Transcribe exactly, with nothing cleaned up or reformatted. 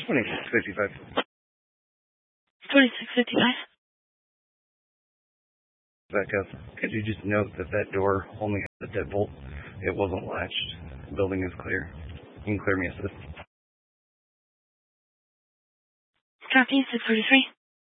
twenty-six fifty-five. twenty-six fifty-five. Back up. Could you just note that that door only has a deadbolt? It wasn't latched. The building is clear. You can clear me assist. Copy, six forty-three.